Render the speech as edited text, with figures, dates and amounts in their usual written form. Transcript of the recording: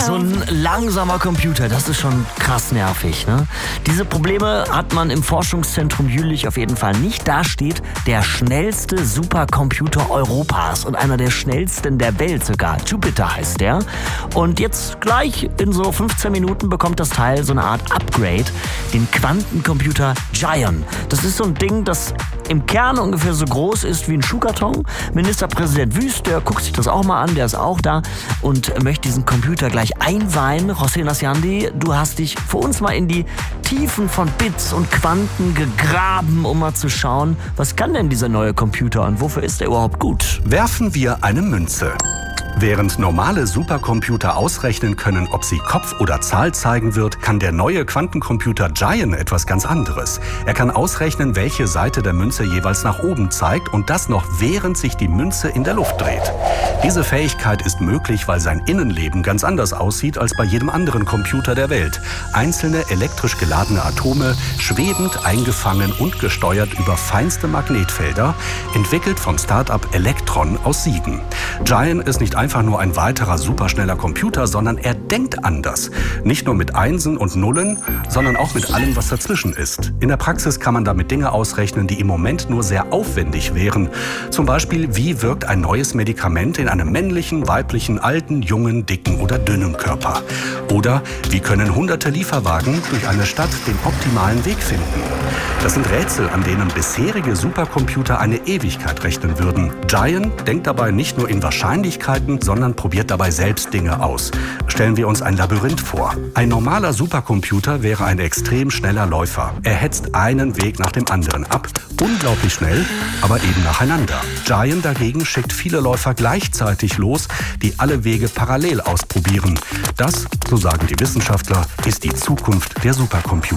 So ein langsamer Computer, das ist schon krass nervig, ne? Diese Probleme hat man im Forschungszentrum Jülich auf jeden Fall nicht. Da steht der schnellste Supercomputer Europas und einer der schnellsten der Welt sogar. Jupiter heißt der. Und jetzt gleich in so 15 Minuten bekommt das Teil so eine Art Upgrade, den Quantencomputer Giant. Das ist so ein Ding, das im Kern ungefähr so groß ist wie ein Schuhkarton. Ministerpräsident Wüst, der guckt sich das auch mal an, der ist auch da und möchte diesen Computer gleich einweihen. José Nasiandi, du hast dich für uns mal in die Tiefen von Bits und Quanten gegraben, um mal zu schauen, was kann denn dieser neue Computer und wofür ist er überhaupt gut? Werfen wir eine Münze. Während normale Supercomputer ausrechnen können, ob sie Kopf oder Zahl zeigen wird, kann der neue Quantencomputer Giant etwas ganz anderes. Er kann ausrechnen, welche Seite der Münze jeweils nach oben zeigt und das noch während sich die Münze in der Luft dreht. Diese Fähigkeit ist möglich, weil sein Innenleben ganz anders aussieht als bei jedem anderen Computer der Welt. Einzelne elektrisch geladene Atome, schwebend eingefangen und gesteuert über feinste Magnetfelder, entwickelt vom Start-up Elektron aus Siegen. Giant ist nicht einfach nur ein weiterer superschneller Computer, sondern er denkt anders. Nicht nur mit Einsen und Nullen, sondern auch mit allem, was dazwischen ist. In der Praxis kann man damit Dinge ausrechnen, die im Moment nur sehr aufwendig wären. Zum Beispiel, wie wirkt ein neues Medikament in einem männlichen, weiblichen, alten, jungen, dicken oder dünnen Körper? Oder wie können hunderte Lieferwagen durch eine Stadt den optimalen Weg finden? Das sind Rätsel, an denen bisherige Supercomputer eine Ewigkeit rechnen würden. Giant denkt dabei nicht nur in Wahrscheinlichkeiten, sondern probiert dabei selbst Dinge aus. Stellen wir uns ein Labyrinth vor. Ein normaler Supercomputer wäre ein extrem schneller Läufer. Er hetzt einen Weg nach dem anderen ab, unglaublich schnell, aber eben nacheinander. Giant dagegen schickt viele Läufer gleichzeitig los, die alle Wege parallel ausprobieren. Das, so sagen die Wissenschaftler, ist die Zukunft der Supercomputer.